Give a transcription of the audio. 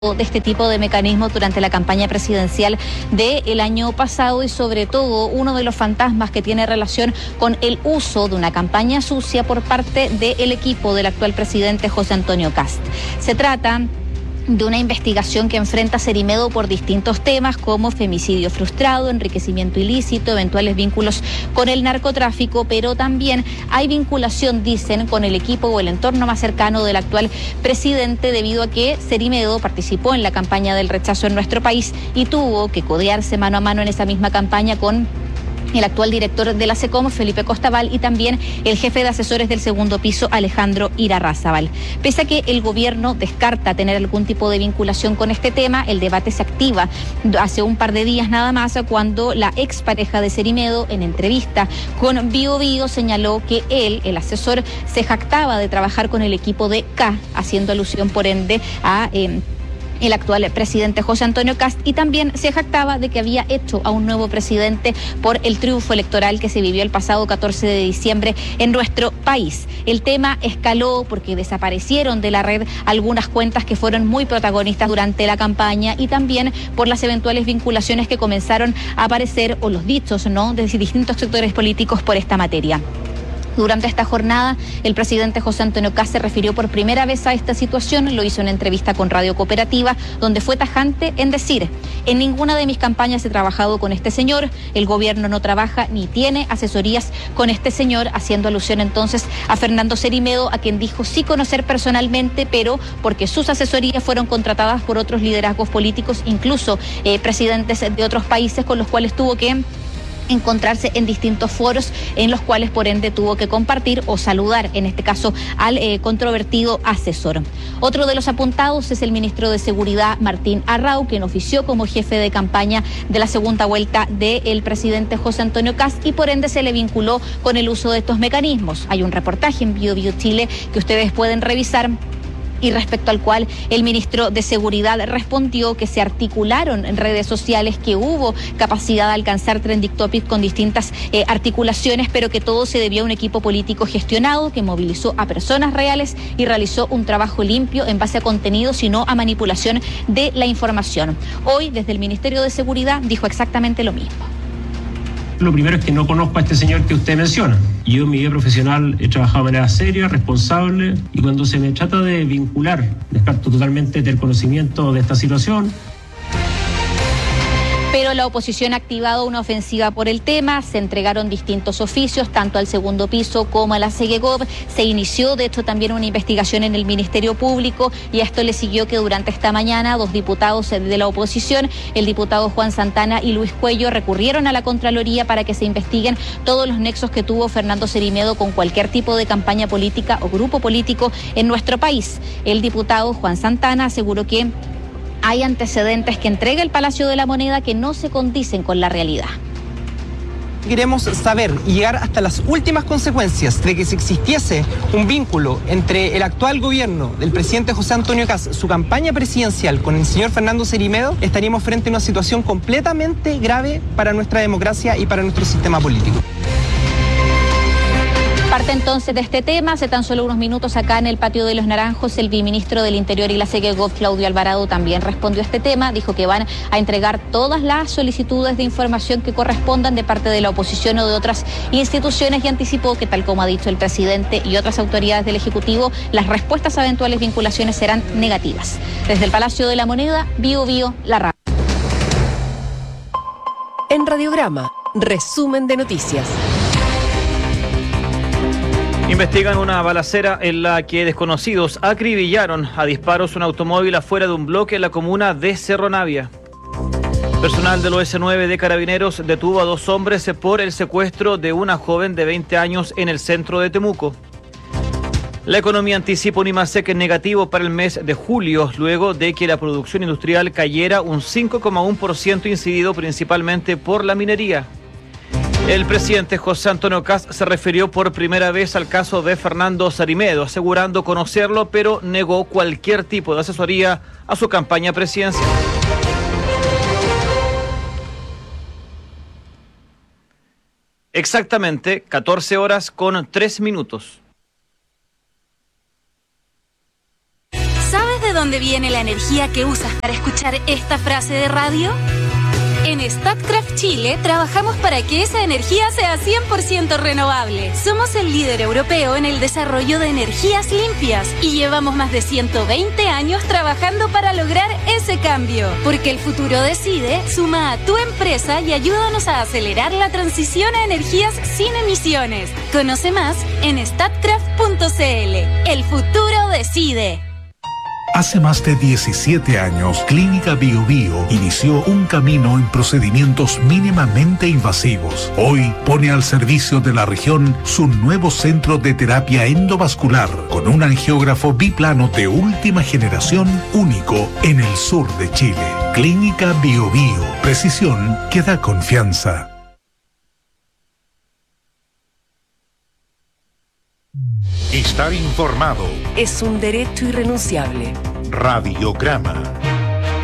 de este tipo de mecanismos durante la campaña presidencial del año pasado y sobre todo uno de los fantasmas que tiene relación con el uso de una campaña sucia por parte del equipo del actual presidente José Antonio Kast. Se trata de una investigación que enfrenta a Cerimedo por distintos temas como femicidio frustrado, enriquecimiento ilícito, eventuales vínculos con el narcotráfico, pero también hay vinculación, dicen, con el equipo o el entorno más cercano del actual presidente, debido a que Cerimedo participó en la campaña del rechazo en nuestro país y tuvo que codearse mano a mano en esa misma campaña con el actual director de la SECOM, Felipe Costaval, y también el jefe de asesores del segundo piso, Alejandro Irarrázaval. Pese a que el gobierno descarta tener algún tipo de vinculación con este tema, el debate se activa hace un par de días nada más, cuando la expareja de Cerimedo, en entrevista con Bio Bio, señaló que él, el asesor, se jactaba de trabajar con el equipo de K, haciendo alusión por ende a el actual presidente José Antonio Kast, y también se jactaba de que había hecho a un nuevo presidente por el triunfo electoral que se vivió el pasado 14 de diciembre en nuestro país. El tema escaló porque desaparecieron de la red algunas cuentas que fueron muy protagonistas durante la campaña y también por las eventuales vinculaciones que comenzaron a aparecer, o los dichos, ¿no?, de distintos sectores políticos por esta materia. Durante esta jornada, el presidente José Antonio Kast se refirió por primera vez a esta situación, lo hizo en entrevista con Radio Cooperativa, donde fue tajante en decir: en ninguna de mis campañas he trabajado con este señor, el gobierno no trabaja ni tiene asesorías con este señor, haciendo alusión entonces a Fernando Cerimedo, a quien dijo sí conocer personalmente, pero porque sus asesorías fueron contratadas por otros liderazgos políticos, incluso presidentes de otros países con los cuales tuvo que encontrarse en distintos foros, en los cuales por ende tuvo que compartir o saludar, en este caso, al controvertido asesor. Otro de los apuntados es el ministro de Seguridad, Martín Arrau, quien ofició como jefe de campaña de la segunda vuelta del presidente José Antonio Kast, y por ende se le vinculó con el uso de estos mecanismos. Hay un reportaje en Bio Bio Chile que ustedes pueden revisar, y respecto al cual el ministro de Seguridad respondió que se articularon en redes sociales, que hubo capacidad de alcanzar trending topics con distintas articulaciones, pero que todo se debió a un equipo político gestionado que movilizó a personas reales y realizó un trabajo limpio en base a contenidos y no a manipulación de la información. Hoy, desde el Ministerio de Seguridad, dijo exactamente lo mismo. Lo primero es que no conozco a este señor que usted menciona. Yo en mi vida profesional he trabajado de manera seria, responsable, y cuando se me trata de vincular, descarto totalmente del conocimiento de esta situación. Pero la oposición ha activado una ofensiva por el tema, se entregaron distintos oficios, tanto al segundo piso como a la SEGEGOV, se inició de hecho también una investigación en el Ministerio Público, y a esto le siguió que durante esta mañana dos diputados de la oposición, el diputado Juan Santana y Luis Cuello, recurrieron a la Contraloría para que se investiguen todos los nexos que tuvo Fernando Cerimedo con cualquier tipo de campaña política o grupo político en nuestro país. El diputado Juan Santana aseguró que hay antecedentes que entrega el Palacio de la Moneda que no se condicen con la realidad. Queremos saber y llegar hasta las últimas consecuencias de que si existiese un vínculo entre el actual gobierno del presidente José Antonio Kast, su campaña presidencial, con el señor Fernando Cerimedo, estaríamos frente a una situación completamente grave para nuestra democracia y para nuestro sistema político. Parte entonces de este tema. Hace tan solo unos minutos acá en el Patio de los Naranjos, el viceministro del Interior y la SEGEGOV, Claudio Alvarado, también respondió a este tema. Dijo que van a entregar todas las solicitudes de información que correspondan de parte de la oposición o de otras instituciones, y anticipó que, tal como ha dicho el presidente y otras autoridades del Ejecutivo, las respuestas a eventuales vinculaciones serán negativas. Desde el Palacio de la Moneda, Bio Bio, la radio. En Radiograma, resumen de noticias. Investigan una balacera en la que desconocidos acribillaron a disparos un automóvil afuera de un bloque en la comuna de Cerro Navia. Personal del OS9 de Carabineros detuvo a 2 hombres por el secuestro de una joven de 20 años en el centro de Temuco. La economía anticipa un IMASEC en negativo para el mes de julio, luego de que la producción industrial cayera un 5,1%, incidido principalmente por la minería. El presidente José Antonio Kast se refirió por primera vez al caso de Fernando Cerimedo, asegurando conocerlo, pero negó cualquier tipo de asesoría a su campaña presidencial. Exactamente 14 horas con 3 minutos. dónde viene la energía que usas para escuchar esta frase de radio? En Statkraft Chile trabajamos para que esa energía sea 100% renovable. Somos el líder europeo en el desarrollo de energías limpias y llevamos más de 120 años trabajando para lograr ese cambio. Porque el futuro decide, suma a tu empresa y ayúdanos a acelerar la transición a energías sin emisiones. Conoce más en statkraft.cl. El futuro decide. Hace más de 17 años, Clínica Bio Bio inició un camino en procedimientos mínimamente invasivos. Hoy pone al servicio de la región su nuevo centro de terapia endovascular con un angiógrafo biplano de última generación único en el sur de Chile. Clínica Bio Bio, precisión que da confianza. Estar informado Es un derecho irrenunciable. Radiograma.